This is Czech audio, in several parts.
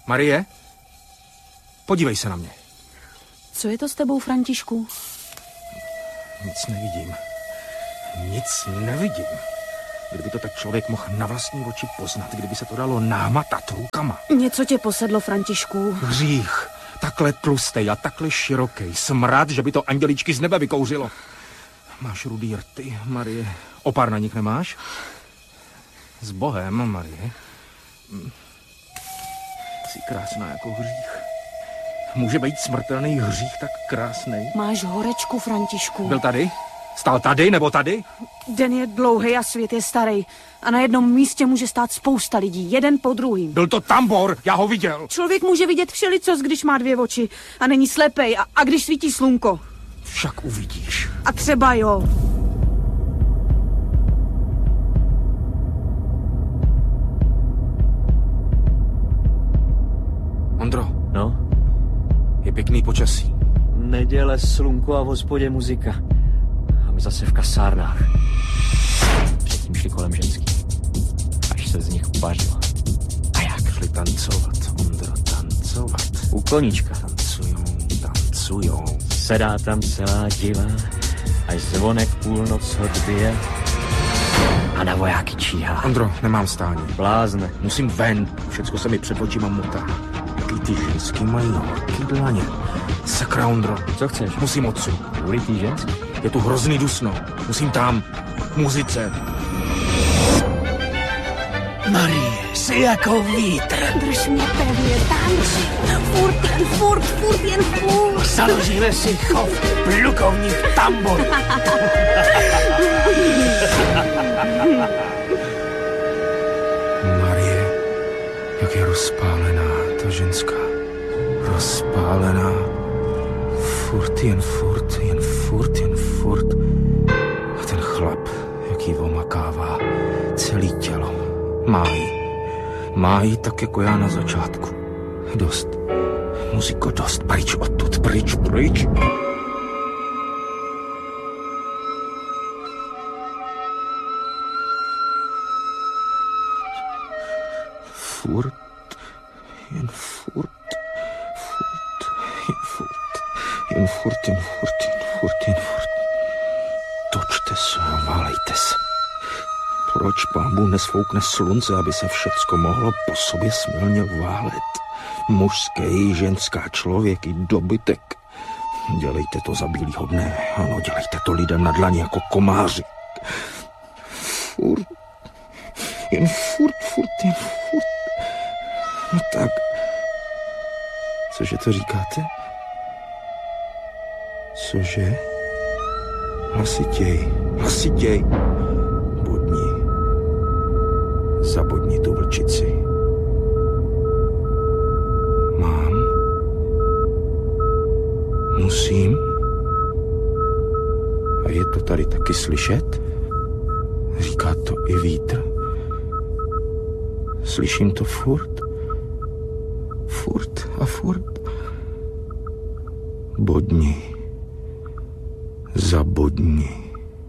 Marie? Podívej se na mě. Co je to s tebou, Františku? Nic nevidím. Nic nevidím. Kdyby to tak člověk mohl na vlastní oči poznat, kdyby se to dalo námatat rukama. Něco tě posedlo, Františku. Hřích. Takhle tlustej a takhle široký. Smrad, že by to anděličky z nebe vykouřilo. Máš rudý rty, Marie. Opár na nich nemáš? S Bohem, Marie. Jsi krásná jako hřích. Může být smrtelný hřích tak krásný? Máš horečku, Františku. Byl tady? Stál tady nebo tady? Den je dlouhý a svět je starý. A na jednom místě může stát spousta lidí, jeden po druhým. Byl to Tambor, já ho viděl. Člověk může vidět všelicos, když má 2 oči a není slepej a když svítí slunko. Však uvidíš. A třeba jo. Ondro. No? Je pěkný počasí. Neděle, slunko a v hospodě muzika. A my zase v kasárnách. Předtím šli kolem ženský. Až se z nich upařila. A jak šli tancovat, Ondro, tancovat? U koníčka. Tancujou. Sedá tam celá diva, až zvonek půlnoc odbije a na vojáky číhá. Ondro, nemám stání. Blázne. Musím ven, všecko se mi před očima motá. Jaký ty ženský mají horký dlaně. Sakra, Ondro. Co chceš? Musím odsud. Kvůli tý ženský? Je tu hrozný dusno. Musím tam. K muzice. Marie, jsi jako vítr. Drž mě pevně, tanči. Furt, jen furt. Založíme si chov plukovník Tambor. Marie, jak je rozpálená ta ženská. Rozpálená. Furt. A ten chlap, jak jí omakává celý tělo. Má jí tak jako já na začátku. Dost. Muziko, dost. Pryč odtud, pryč. Jen furt. Točte se a válejte se. Proč Pán nesfoukne slunce, aby se všecko mohlo po sobě smilně válet? Mužský, ženská, člověk i dobytek. Dělejte to za bílýho dne. Ano, dělejte to lidem na dlani jako komáři. Jen furt. No tak. Cože to říkáte? Cože? Hlasitěj. Zabodni tu vlčici. Mám? Musím? A je to tady taky slyšet? Říká to i vítr. Slyším to furt. Bodni. Zabodni.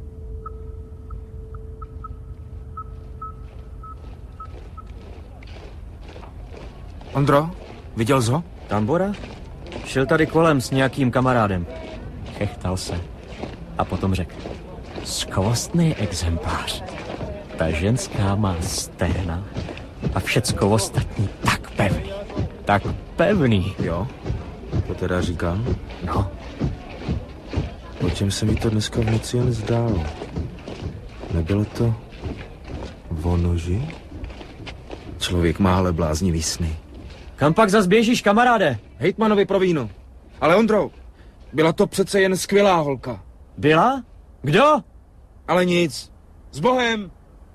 Ondro, viděl jsi ho? Tambora? Šel tady kolem s nějakým kamarádem. Chechtal se. A potom řekl. Skvostný exemplář. Ta ženská má stehna a všecko ostatní tak pevný. Jo, to teda říkám. No. O čem se mi to dneska v noci jen zdálo? Nebylo to o noži? Člověk má ale bláznivý sny. Kam pak zas běžíš, kamaráde? Hejtmanovi pro víno. Ale Ondro, byla to přece jen skvělá holka. Byla? Kdo? Ale nic. S Bohem!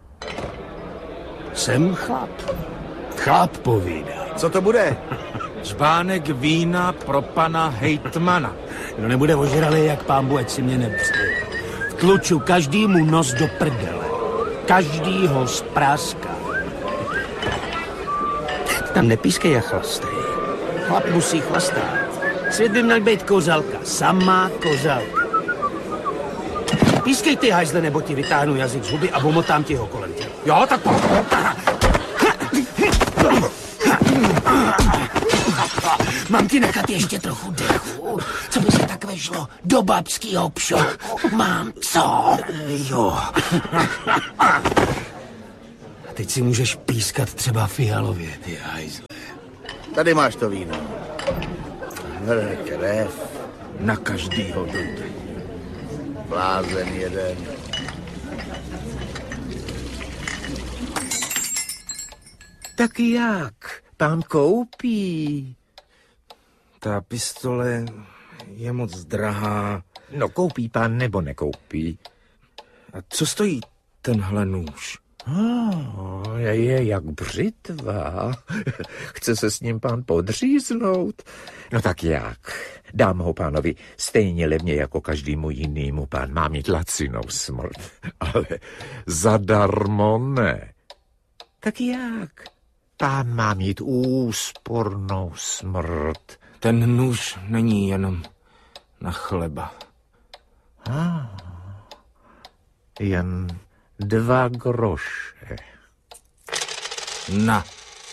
Jsem chlap. Chlap povídá. Co to bude? Žbánek vína pro pana hejtmana. Kdo nebude ožralý jak Pán ať si mě nepřeje. Vtluču každému nos do prdele. Každýho zpráská. Tam nepískej a chlastej. Chlap musí chlastat. Svět by měl být kořalka. Samá kořalka. Pískej ty hajzle, nebo ti vytáhnu jazyk z huby a omotám ti ho kolem těla. Jo, tak pojď. Mám ti nechat ještě trochu dechu? Co by se tak vešlo do babskýho pšoku? Mám co? Jo. A teď si můžeš pískat třeba fialově, ty hajzle. Tady máš to víno. Krev. Na každýho dojde. Blázen jeden. Tak jak? Pán koupí. Ta pistole je moc drahá. No koupí pán nebo nekoupí? A co stojí tenhle nůž? Je jak břitva. Chce se s ním pán podříznout? No tak jak? Dám ho pánovi stejně levně jako každému jinému. Pán má mít lacinou smrt. Ale zadarmo ne. Tak jak? Pán má mít úspornou smrt. Ten nůž není jenom na chleba. Jen 2 groše. Na.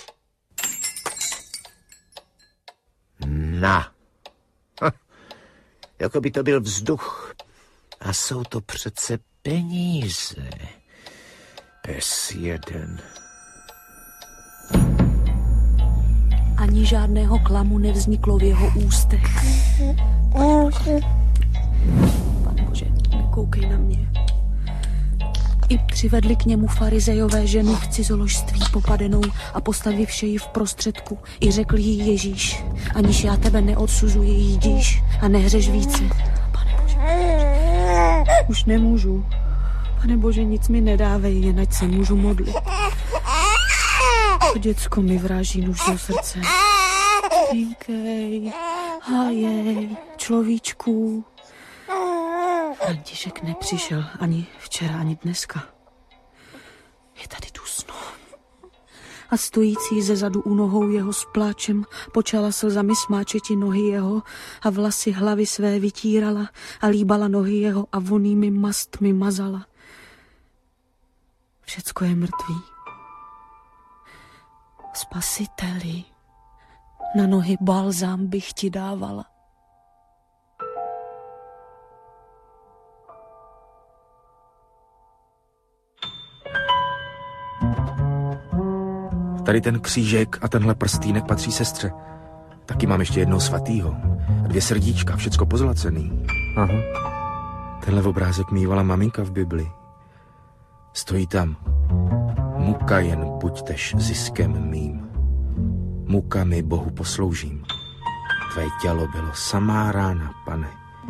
Jako by to byl vzduch. A jsou to přece peníze. Pes jeden. Ani žádného klamu nevzniklo v jeho ústech. Pane Bože, nekoukej na mě. I přivedli k němu farizejové ženu v cizoložství popadenou a postavivši ji v prostředku. I řekl jí Ježíš, aniž já tebe neodsuzuji, jdíš a nehřeš více. Pane Bože, už nemůžu. Pane Bože, nic mi nedávej, jen ať se můžu modlit. To děcko mi vráží nůž do srdce. Pinkej, hájej, človíčku. František nepřišel ani včera, ani dneska. Je tady dusno. A stojící ze zadu u nohou jeho s pláčem počala slzami smáčeti nohy jeho a vlasy hlavy své vytírala a líbala nohy jeho a vonnými mastmi mazala. Všecko je mrtvý. Spasiteli, na nohy balzám bych ti dávala. Tady ten křížek a tenhle prstýnek patří sestře. Taky mám ještě jednoho svatýho. A 2 srdíčka, všecko pozlacený. Aha. Tenhle obrázek mývala maminka v Bibli. Stojí tam. Muka jen buďtež ziskem mým. Mukami Bohu posloužím. Tvé tělo bylo samá rána, Pane.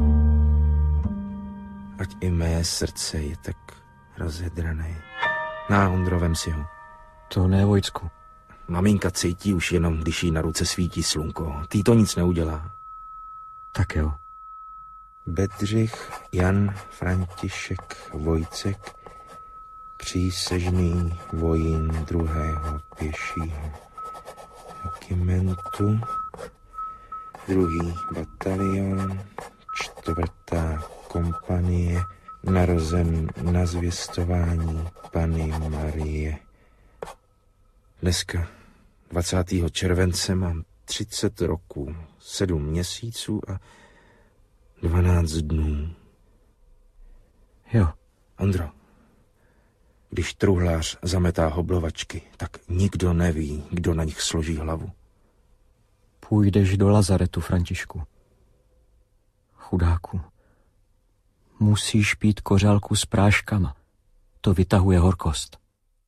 Ať i mé srdce je tak rozhedrané. Na, Ondro, vem si ho. To ne, Vojtku. Maminka cítí už jenom, když jí na ruce svítí slunko. Tý to nic neudělá. Tak jo. Bedřich, Jan, František, Vojcek, přísežný vojín 2. pěšího regimentu, 2. batalion, 4. kompanie, narozen na zvěstování Panny Marie. Dneska, 20. července, mám 30 roků, 7 měsíců a 12 dnů. Jo. Ondro, když truhlář zametá hoblovačky, tak nikdo neví, kdo na nich složí hlavu. Půjdeš do lazaretu, Františku. Chudáku. Musíš pít kořálku s práškama. To vytahuje horkost.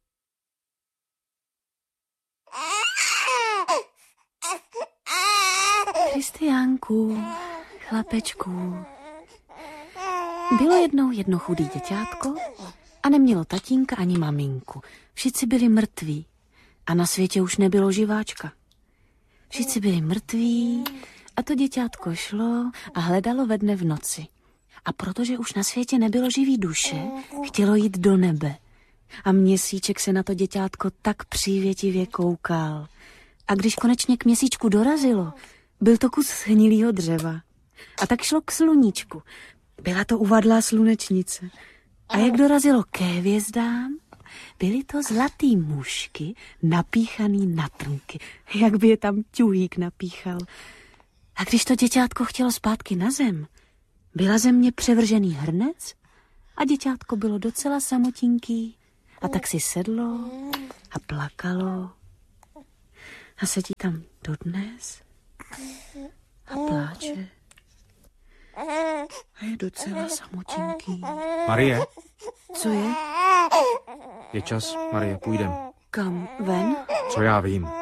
Kristiánku, chlapečku. Bylo jednou jedno chudý děťátko a nemělo tatínka ani maminku. Všichni byli mrtví a na světě už nebylo živáčka. Všichni byli mrtví a to děťátko šlo a hledalo ve dne v noci. A protože už na světě nebylo živý duše, chtělo jít do nebe. A měsíček se na to děťátko tak přívětivě koukal. A když konečně k měsíčku dorazilo, byl to kus shnilýho dřeva. A tak šlo k sluníčku. Byla to uvadlá slunečnice. A jak dorazilo ke hvězdám, byly to zlatý mušky napíchaný na trnky. Jak by je tam ťuhýk napíchal. A když to děťátko chtělo zpátky na zem, byla ze mě převržený hrnec a děťátko bylo docela samotinký a tak si sedlo a plakalo a sedí tam dodnes a pláče a je docela samotinký. Marie, Co je? je čas, Marie, půjdem. Kam? Ven? Co já vím.